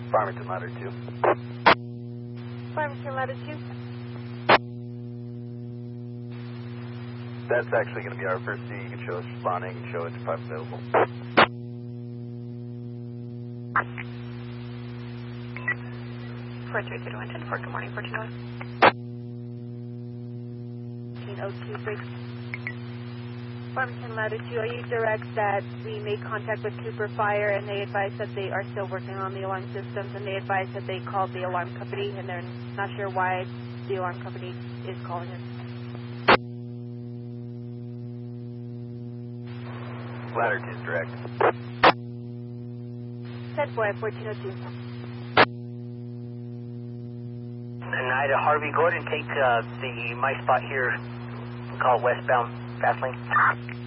Farmington Ladder 2. Farmington Ladder 2. That's actually going to be our first C. You can show us responding and show it's 5 available. 432-110-4, good morning, 421. 1802 bridge. Farmington Ladder 2, are you direct that we made contact with Cooper Fire and they advised that they are still working on the alarm systems and they advised that they called the alarm company and they're not sure why the alarm company is calling us? Ladder 2 is direct. 10-4 at 1402. Tonight, Harvey, go ahead and take my spot here. Call westbound fast lane.